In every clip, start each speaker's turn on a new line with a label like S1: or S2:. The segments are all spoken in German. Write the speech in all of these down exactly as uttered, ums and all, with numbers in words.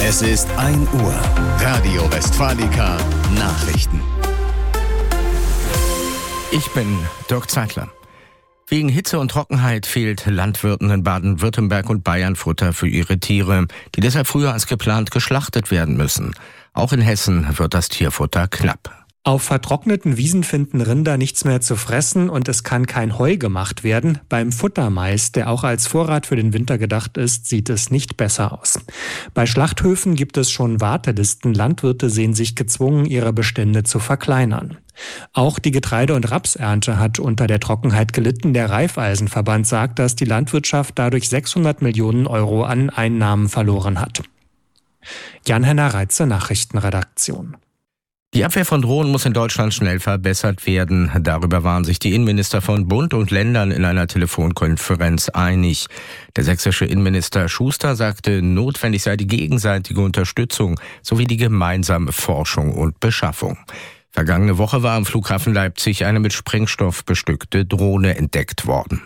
S1: Es ist ein Uhr. Radio Westfalica Nachrichten.
S2: Ich bin Dirk Zeitler. Wegen Hitze und Trockenheit fehlt Landwirten in Baden-Württemberg und Bayern Futter für ihre Tiere, die deshalb früher als geplant geschlachtet werden müssen. Auch in Hessen wird das Tierfutter knapp.
S3: Auf vertrockneten Wiesen finden Rinder nichts mehr zu fressen und es kann kein Heu gemacht werden. Beim Futtermais, der auch als Vorrat für den Winter gedacht ist, sieht es nicht besser aus. Bei Schlachthöfen gibt es schon Wartelisten. Landwirte sehen sich gezwungen, ihre Bestände zu verkleinern. Auch die Getreide- und Rapsernte hat unter der Trockenheit gelitten. Der Raiffeisenverband sagt, dass die Landwirtschaft dadurch sechshundert Millionen Euro an Einnahmen verloren hat. Jan-Henner Reitze, Nachrichtenredaktion.
S2: Die Abwehr von Drohnen muss in Deutschland schnell verbessert werden. Darüber waren sich die Innenminister von Bund und Ländern in einer Telefonkonferenz einig. Der sächsische Innenminister Schuster sagte, notwendig sei die gegenseitige Unterstützung sowie die gemeinsame Forschung und Beschaffung. Vergangene Woche war am Flughafen Leipzig eine mit Sprengstoff bestückte Drohne entdeckt worden.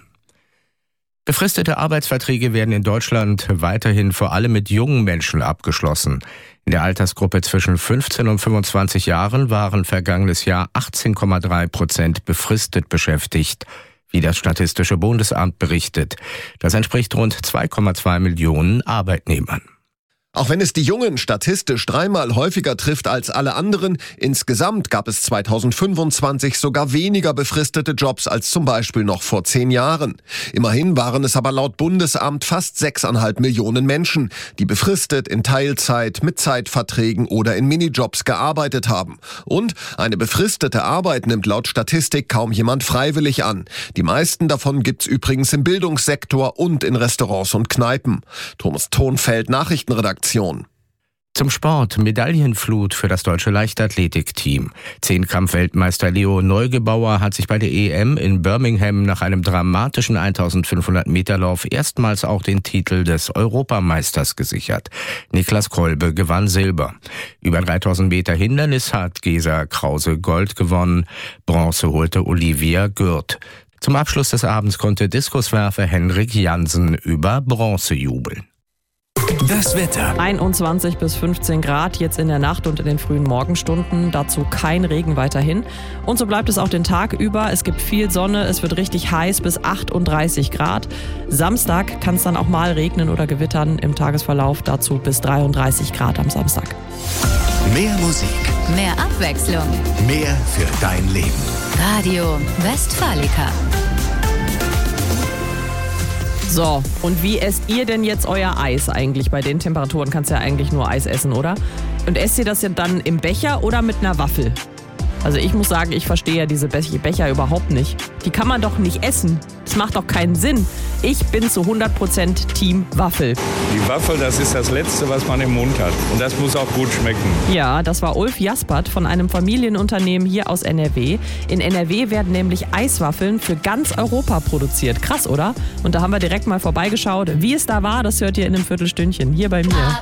S2: Befristete Arbeitsverträge werden in Deutschland weiterhin vor allem mit jungen Menschen abgeschlossen. In der Altersgruppe zwischen fünfzehn und fünfundzwanzig Jahren waren vergangenes Jahr achtzehn Komma drei Prozent befristet beschäftigt, wie das Statistische Bundesamt berichtet. Das entspricht rund zwei Komma zwei Millionen Arbeitnehmern.
S4: Auch wenn es die Jungen statistisch dreimal häufiger trifft als alle anderen, insgesamt gab es zweitausendfünfundzwanzig sogar weniger befristete Jobs als zum Beispiel noch vor zehn Jahren. Immerhin waren es aber laut Bundesamt fast sechseinhalb Millionen Menschen, die befristet in Teilzeit, mit Zeitverträgen oder in Minijobs gearbeitet haben. Und eine befristete Arbeit nimmt laut Statistik kaum jemand freiwillig an. Die meisten davon gibt's übrigens im Bildungssektor und in Restaurants und Kneipen. Thomas Thonfeld, Nachrichtenredaktion.
S2: Zum Sport, Medaillenflut für das deutsche Leichtathletikteam. Zehnkampf-Weltmeister Leo Neugebauer hat sich bei der E M in Birmingham nach einem dramatischen eintausendfünfhundert Meter Lauf erstmals auch den Titel des Europameisters gesichert. Niklas Kolbe gewann Silber. Über dreitausend Meter Hindernis hat Gesa Krause Gold gewonnen. Bronze holte Olivia Gürt. Zum Abschluss des Abends konnte Diskuswerfer Henrik Jansen über Bronze jubeln.
S1: Das Wetter.
S5: einundzwanzig bis fünfzehn Grad jetzt in der Nacht und in den frühen Morgenstunden. Dazu kein Regen weiterhin. Und so bleibt es auch den Tag über. Es gibt viel Sonne, es wird richtig heiß bis achtunddreißig Grad. Samstag kann es dann auch mal regnen oder gewittern im Tagesverlauf. Dazu bis dreiunddreißig Grad am Samstag.
S1: Mehr Musik.
S6: Mehr Abwechslung.
S1: Mehr für dein Leben.
S6: Radio Westfalica.
S5: So, und wie esst ihr denn jetzt euer Eis eigentlich? Bei den Temperaturen kannst du ja eigentlich nur Eis essen, oder? Und esst ihr das ja dann im Becher oder mit einer Waffel? Also ich muss sagen, ich verstehe ja diese Becher überhaupt nicht. Die kann man doch nicht essen. Das macht doch keinen Sinn. Ich bin zu hundert Prozent Team Waffel.
S7: Die Waffel, das ist das Letzte, was man im Mund hat. Und das muss auch gut schmecken.
S5: Ja, das war Ulf Jaspert von einem Familienunternehmen hier aus N R W. In N R W werden nämlich Eiswaffeln für ganz Europa produziert. Krass, oder? Und da haben wir direkt mal vorbeigeschaut. Wie es da war, das hört ihr in einem Viertelstündchen hier bei mir.